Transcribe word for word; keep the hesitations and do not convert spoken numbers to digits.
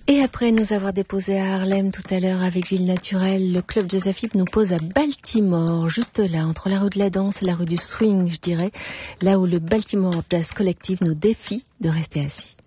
Et après nous avoir déposé à Harlem tout à l'heure avec Gilles Naturel, le club Jazz Afib nous pose à Baltimore, juste là, entre la rue de la danse et la rue du swing, je dirais, là où le Baltimore Jazz Collective nous défie de rester assis.